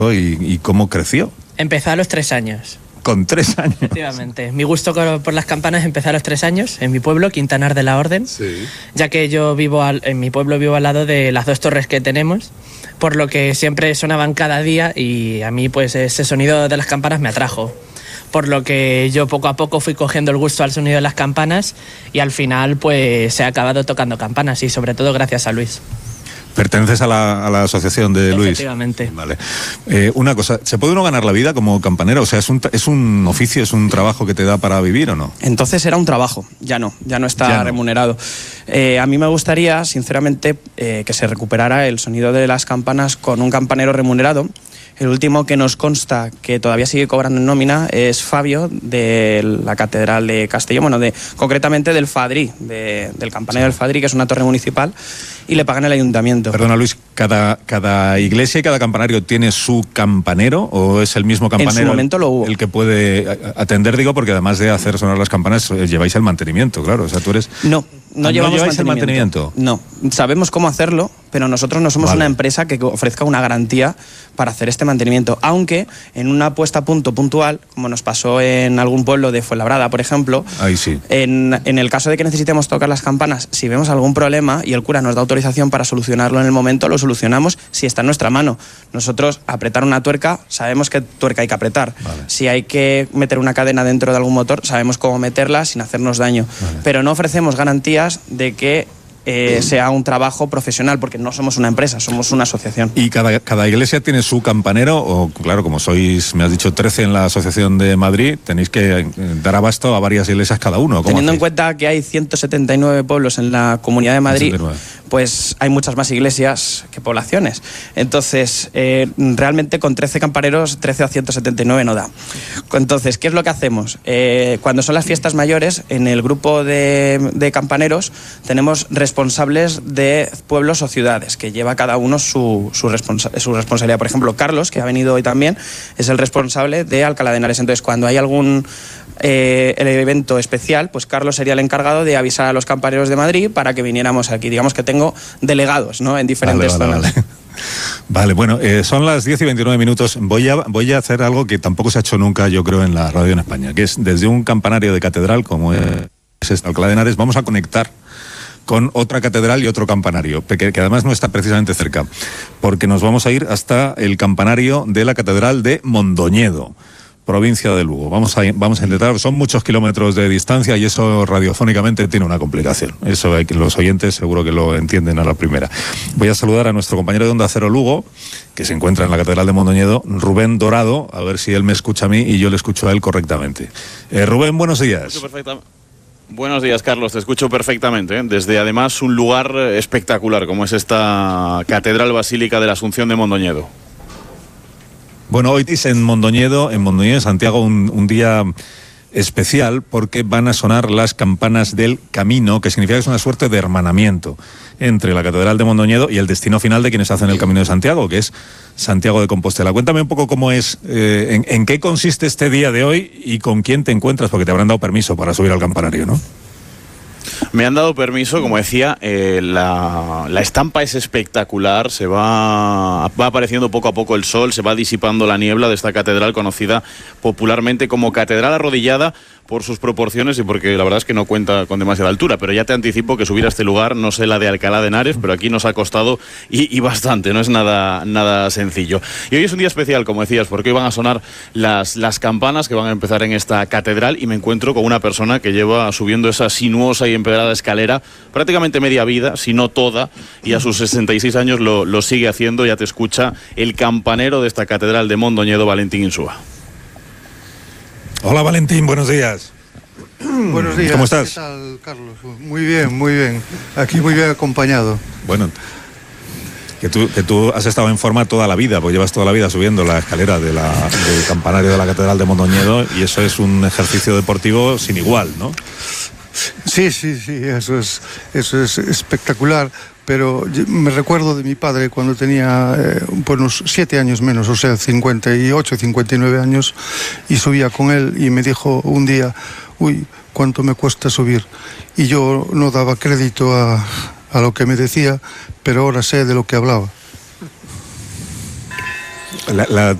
y cómo creció. Empezó a los 3 años. Con 3 años. Efectivamente. Mi gusto por las campanas empezó a los 3 años en mi pueblo, Quintanar de la Orden, Sí. ya que yo en mi pueblo vivo al lado de las 2 torres que tenemos, por lo que siempre sonaban cada día y a mí pues ese sonido de las campanas me atrajo. Por lo que yo poco a poco fui cogiendo el gusto al sonido de las campanas y al final pues he acabado tocando campanas y sobre todo gracias a Luis. ¿Perteneces a la asociación de Luis? Efectivamente. Vale. Una cosa, ¿se puede uno ganar la vida como campanero? O sea, ¿es un oficio, es un trabajo que te da para vivir o no? Entonces era un trabajo, ya no está remunerado. A mí me gustaría, sinceramente, que se recuperara el sonido de las campanas con un campanero remunerado. El último que nos consta que todavía sigue cobrando en nómina es Fabio, de la Catedral de Castellón, concretamente del Fadrí, del campanero del Fadrí, que es una torre municipal, y le pagan el ayuntamiento. Perdona, Luis, ¿cada iglesia y cada campanario tiene su campanero o es el mismo campanero? En su momento lo hubo. El que puede atender, digo, porque además de hacer sonar las campanas, lleváis el mantenimiento, claro. O sea, tú eres... No llevamos el mantenimiento. No, sabemos cómo hacerlo, pero nosotros no somos una empresa que ofrezca una garantía para hacer este mantenimiento, aunque en una puesta a punto puntual, como nos pasó en algún pueblo de Fuenlabrada, por ejemplo, ahí sí. En el caso de que necesitemos tocar las campanas, si vemos algún problema y el cura nos da autorización para solucionarlo en el momento, lo solucionamos si está en nuestra mano. Nosotros, apretar una tuerca, sabemos qué tuerca hay que apretar. Vale. Si hay que meter una cadena dentro de algún motor, sabemos cómo meterla sin hacernos daño. Vale. Pero no ofrecemos garantías de que sea un trabajo profesional, porque no somos una empresa, somos una asociación. ¿Y cada iglesia tiene su campanero? O, claro, como sois, me has dicho, 13 en la Asociación de Madrid, tenéis que dar abasto a varias iglesias cada uno. Teniendo en cuenta que hay 179 pueblos en la Comunidad de Madrid, 179. Pues hay muchas más iglesias que poblaciones. Entonces, realmente con 13 campaneros, 13 a 179 no da. Entonces, ¿qué es lo que hacemos? Cuando son las fiestas mayores, en el grupo de campaneros tenemos responsables de pueblos o ciudades, que lleva cada uno su responsabilidad. Por ejemplo, Carlos, que ha venido hoy también, es el responsable de Alcalá de Henares. Entonces, cuando hay algún el evento especial, pues Carlos sería el encargado de avisar a los campaneros de Madrid para que viniéramos aquí. Digamos que tengo delegados, ¿no?, en diferentes zonas. Vale. Vale, bueno, son las 10 y 29 minutos. Voy a hacer algo que tampoco se ha hecho nunca, yo creo, en la radio en España, que es desde un campanario de catedral como es Alcalá de Henares, vamos a conectar con otra catedral y otro campanario, que además no está precisamente cerca, porque nos vamos a ir hasta el campanario de la Catedral de Mondoñedo, provincia de Lugo. Vamos a intentar, son muchos kilómetros de distancia y eso radiofónicamente tiene una complicación. Eso los oyentes seguro que lo entienden a la primera. Voy a saludar a nuestro compañero de Onda Cero Lugo, que se encuentra en la Catedral de Mondoñedo, Rubén Dorado, a ver si él me escucha a mí y yo le escucho a él correctamente. Rubén, buenos días. Buenos días, Carlos, te escucho perfectamente, ¿eh? Desde además un lugar espectacular como es esta Catedral Basílica de la Asunción de Mondoñedo. Bueno, hoy es en Mondoñedo, Santiago, un día especial porque van a sonar las campanas del camino, que significa que es una suerte de hermanamiento entre la Catedral de Mondoñedo y el destino final de quienes hacen el Camino de Santiago, que es Santiago de Compostela. Cuéntame un poco cómo es, en qué consiste este día de hoy y con quién te encuentras, porque te habrán dado permiso para subir al campanario, ¿no? Me han dado permiso, como decía, la estampa es espectacular, va apareciendo poco a poco el sol, se va disipando la niebla de esta catedral conocida popularmente como Catedral Arrodillada por sus proporciones y porque la verdad es que no cuenta con demasiada altura, pero ya te anticipo que subir a este lugar, no sé la de Alcalá de Henares, pero aquí nos ha costado y bastante, no es nada sencillo. Y hoy es un día especial, como decías, porque hoy van a sonar las campanas que van a empezar en esta catedral y me encuentro con una persona que lleva subiendo esa sinuosa y empedrada escalera prácticamente media vida, si no toda, y a sus 66 años lo sigue haciendo. Ya te escucha el campanero de esta catedral de Mondoñedo, Valentín Insúa. Hola Valentín, buenos días. Buenos días. ¿Cómo estás? ¿Qué tal, Carlos? Muy bien, muy bien. Aquí muy bien acompañado. Bueno, que tú has estado en forma toda la vida, pues llevas toda la vida subiendo la escalera del campanario de la Catedral de Mondoñedo y eso es un ejercicio deportivo sin igual, ¿no? Sí, eso es espectacular. Pero me recuerdo de mi padre cuando tenía unos 7 años menos, o sea, 58, 59 años, y subía con él y me dijo un día, uy, ¿cuánto me cuesta subir? Y yo no daba crédito a lo que me decía, pero ahora sé de lo que hablaba. La